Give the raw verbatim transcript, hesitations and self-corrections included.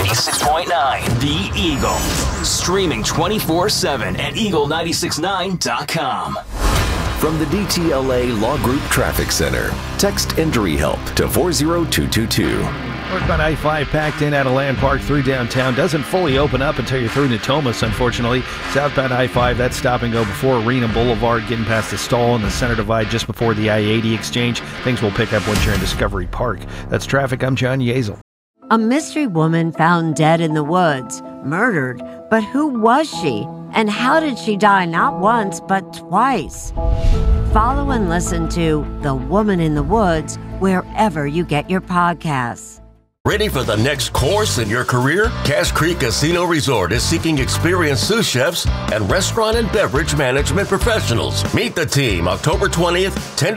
ninety-six point nine The Eagle. Streaming twenty-four seven at eagle nine six nine dot com. From the D T L A Law Group Traffic Center, text Injury Help to four zero two two two. Northbound I five packed in out of Land Park through downtown. Doesn't fully open up until you're through Natomas, unfortunately. Southbound I five, that stop and go before Arena Boulevard, getting past the stall and the center divide just before the I eighty exchange. Things will pick up once you're in Discovery Park. That's traffic. I'm John Yeazel. A mystery woman found dead in the woods, murdered. But who was she? And how did she die not once, but twice? Follow and listen to The Woman in the Woods wherever you get your podcasts. Ready for the next course in your career? Cache Creek Casino Resort is seeking experienced sous chefs and restaurant and beverage management professionals. Meet the team October twentieth, ten